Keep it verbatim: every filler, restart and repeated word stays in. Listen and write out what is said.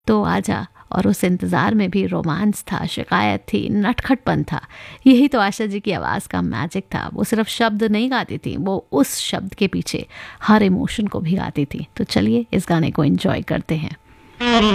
तो आजा, और उस इंतज़ार में भी रोमांस था, शिकायत थी, नटखटपन था। यही तो आशा जी की आवाज़ का मैजिक था। वो सिर्फ शब्द नहीं गाती थी, वो उस शब्द के पीछे हर इमोशन को भी गाती थी। तो चलिए इस गाने को एंजॉय करते हैं।